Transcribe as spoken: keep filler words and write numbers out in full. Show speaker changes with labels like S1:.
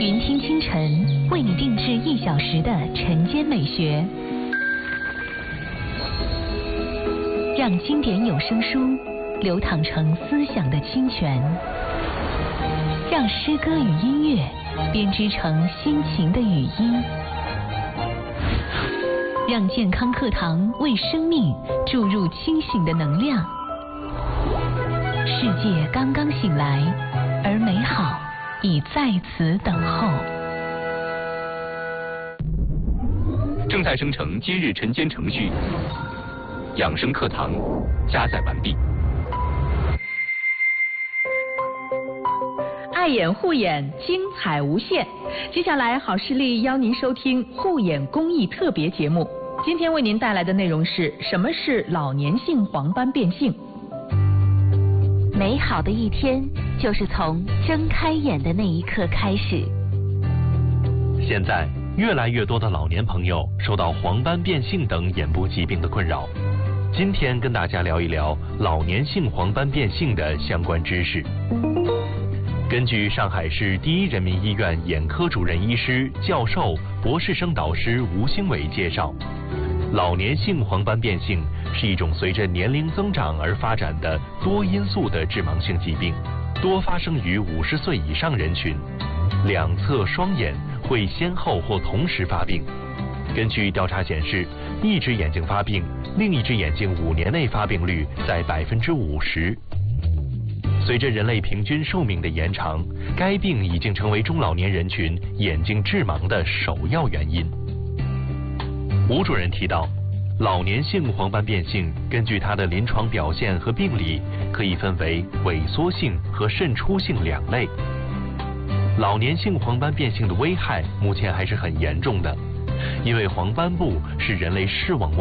S1: 云听清晨为你定制一小时的晨间美学，让经典有声书流淌成思想的清泉，让诗歌与音乐编织成心情的语音，让健康课堂为生命注入清醒的能量。世界刚刚醒来，而美好已在此等候。
S2: 正在生成今日晨间程序，养生课堂加载完毕。
S3: 爱眼护眼，精彩无限。接下来，好视力邀您收听护眼公益特别节目。今天为您带来的内容是：什么是老年性黄斑变性？
S1: 美好的一天就是从睁开眼的那一刻开始。
S4: 现在，越来越多的老年朋友受到黄斑变性等眼部疾病的困扰。今天跟大家聊一聊老年性黄斑变性的相关知识。根据上海市第一人民医院眼科主任医师、教授、博士生导师吴兴伟介绍，老年性黄斑变性是一种随着年龄增长而发展的多因素的致盲性疾病，多发生于五十岁以上人群，两侧双眼会先后或同时发病。根据调查显示，一只眼睛发病，另一只眼睛五年内发病率在百分之五十。随着人类平均寿命的延长，该病已经成为中老年人群眼睛致盲的首要原因。吴主任提到，老年性黄斑变性根据它的临床表现和病理，可以分为萎缩性和渗出性两类。老年性黄斑变性的危害目前还是很严重的，因为黄斑部是人类视网